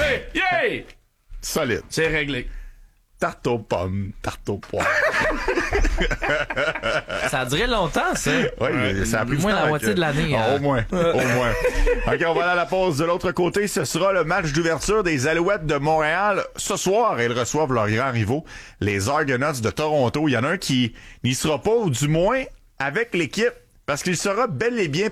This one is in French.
Yeah! Solide. C'est réglé. Tarte aux pommes, tarte aux poires. Ça a duré longtemps, ça. Oui, ça a pris Au moins du temps la moitié de l'année. Ah, au moins. OK, on va aller à la pause de l'autre côté. Ce sera le match d'ouverture des Alouettes de Montréal. Ce soir, ils reçoivent leurs grands rivaux, les Argonauts de Toronto. Il y en a un qui n'y sera pas, ou du moins avec l'équipe, parce qu'il sera bel et bien